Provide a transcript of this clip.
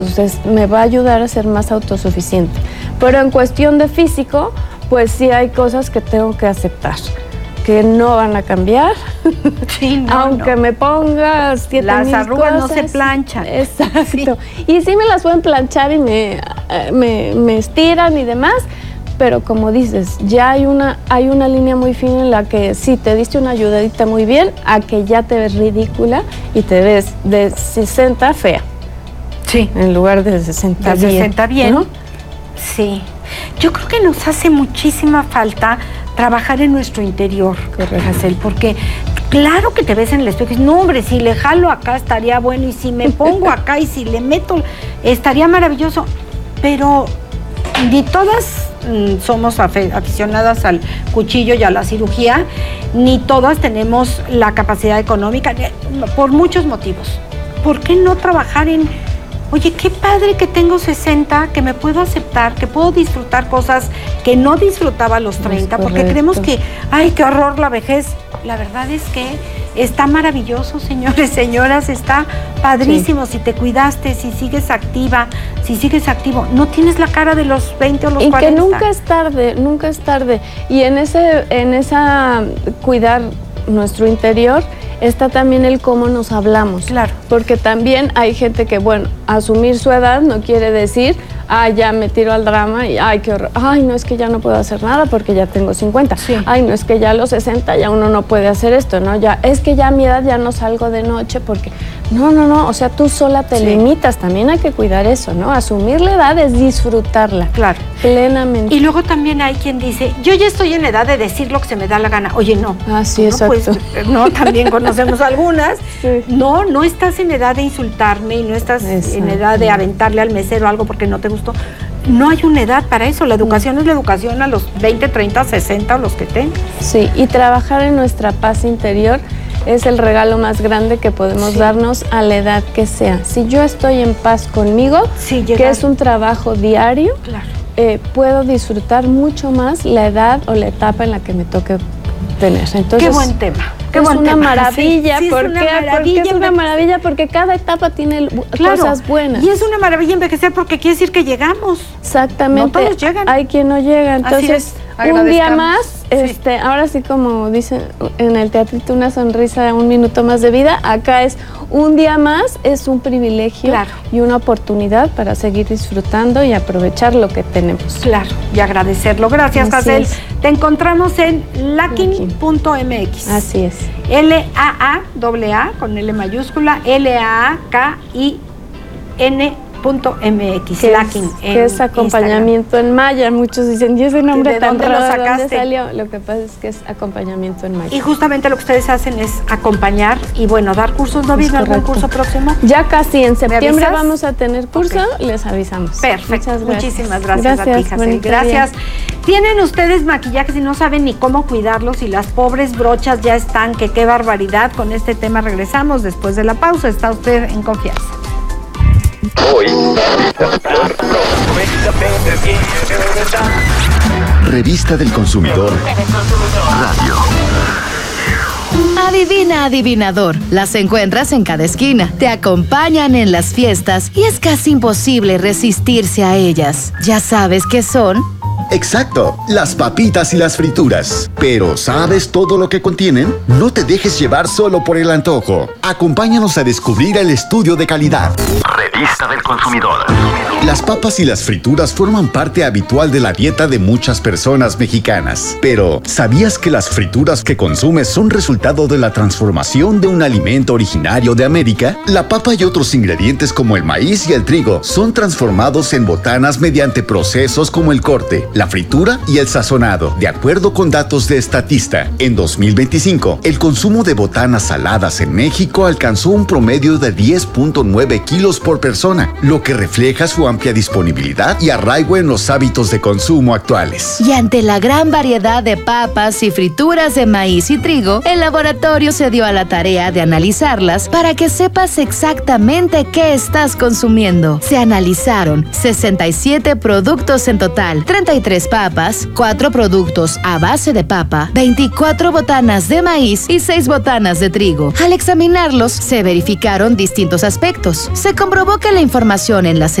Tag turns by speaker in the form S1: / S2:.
S1: Entonces me va a ayudar a ser más autosuficiente. Pero en cuestión de físico, pues sí hay cosas que tengo que aceptar, que no van a cambiar.
S2: Sí,
S1: aunque me ponga 7,000
S2: las arrugas
S1: cosas,
S2: no se planchan.
S1: Exacto.
S2: Sí.
S1: Y sí me las pueden planchar y me estiran y demás, pero como dices, ya hay una línea muy fina en la que sí te diste una ayudadita muy bien, a que ya te ves ridícula y te ves de 60 fea.
S2: Sí.
S1: En lugar de 60
S2: bien. 60 bien.
S1: ¿No?
S2: Sí. Yo creo que nos hace muchísima falta trabajar en nuestro interior, Araceli, porque claro que te ves en el espejo y dices, no, hombre, si le jalo acá estaría bueno, y si me pongo acá y si le meto estaría maravilloso, pero ni todas somos aficionadas al cuchillo y a la cirugía, ni todas tenemos la capacidad económica, por muchos motivos. ¿Por qué no trabajar en, oye, qué padre que tengo 60, que me puedo aceptar, que puedo disfrutar cosas que no disfrutaba a los 30, porque creemos que, ay, qué horror la vejez? La verdad es que está maravilloso, señores, señoras, está padrísimo. Sí. Si te cuidaste, si sigues activa, si sigues activo, no tienes la cara de los 20 o los 40.
S1: Y que nunca es tarde. Y en esa cuidar nuestro interior está también el cómo nos hablamos.
S2: Claro.
S1: Porque también hay gente que, bueno, asumir su edad no quiere decir, ya me tiro al drama y, ay, qué horror. Ay, no, es que ya no puedo hacer nada porque ya tengo 50. Sí. Ay, no, es que ya a los 60 ya uno no puede hacer esto, ¿no? Ya, es que ya a mi edad ya no salgo de noche porque... No, o sea, tú sola te limitas, también hay que cuidar eso, ¿no? Asumir la edad es disfrutarla.
S2: Claro.
S1: Plenamente.
S2: Y luego también hay quien dice, yo ya estoy en edad de decir lo que se me da la gana. Oye, no.
S1: Sí, exacto.
S2: Pues, no, también conocemos algunas. Sí. No estás en edad de insultarme y no estás en edad de aventarle al mesero algo porque no te gustó. No hay una edad para eso. La educación es la educación a los 20, 30, 60 o los que tengas.
S1: Sí, y trabajar en nuestra paz interior es el regalo más grande que podemos darnos a la edad que sea. Si yo estoy en paz conmigo, que es un trabajo diario, puedo disfrutar mucho más la edad o la etapa en la que me toque tener. Entonces,
S2: qué buen tema.
S1: Es una maravilla. ¿Por qué? Porque es una maravilla, porque cada etapa tiene cosas buenas.
S2: Y es una maravilla envejecer porque quiere decir que llegamos.
S1: Exactamente.
S2: No todos llegan.
S1: Hay quien no llega. Entonces, un día más, ahora sí, como dicen en el teatrito, una sonrisa, un minuto más de vida. Acá es un día más, es un privilegio y una oportunidad para seguir disfrutando y aprovechar lo que tenemos.
S2: Claro, y agradecerlo. Gracias, Hazel. Te encontramos en laakin.mx.
S1: Así es.
S2: LAAA con L mayúscula, LAAKIN.mx.
S1: Que es acompañamiento en maya. Muchos dicen, ¿y ese nombre tan raro? ¿De dónde salió? Lo que pasa es que es acompañamiento en maya.
S2: Y justamente lo que ustedes hacen es acompañar y, bueno, dar cursos. ¿No viene algún curso próximo?
S1: Ya casi, en septiembre vamos a tener curso, les avisamos.
S2: Perfecto. Muchísimas gracias a ti, Hazel. Gracias. Tienen ustedes maquillajes y no saben ni cómo cuidarlos y las pobres brochas ya están, que qué barbaridad. Con este tema regresamos después de la pausa. Está usted en confianza.
S3: Hoy, Revista del Consumidor Radio.
S4: Adivina, adivinador. Las encuentras en cada esquina. Te acompañan en las fiestas y es casi imposible resistirse a ellas. ¿Ya sabes qué son?
S3: Exacto, las papitas y las frituras. Pero ¿sabes todo lo que contienen? No te dejes llevar solo por el antojo. Acompáñanos a descubrir el estudio de calidad. Revista del Consumidor. Las papas y las frituras forman parte habitual de la dieta de muchas personas mexicanas. Pero, ¿sabías que las frituras que consumes son resultado de la transformación de un alimento originario de América? La papa y otros ingredientes como el maíz y el trigo son transformados en botanas mediante procesos como el corte, la fritura y el sazonado. De acuerdo con datos de Statista, en 2025, el consumo de botanas saladas en México alcanzó un promedio de 10.9 kilos por persona, lo que refleja su amplia disponibilidad y arraigo en los hábitos de consumo actuales.
S4: Y ante la gran variedad de papas y frituras de maíz y trigo, el laboratorio se dio a la tarea de analizarlas para que sepas exactamente qué estás consumiendo. Se analizaron 67 productos en total, 33 23 papas, 4 productos a base de papa, 24 botanas de maíz y 6 botanas de trigo. Al examinarlos, se verificaron distintos aspectos. Se comprobó que la información en la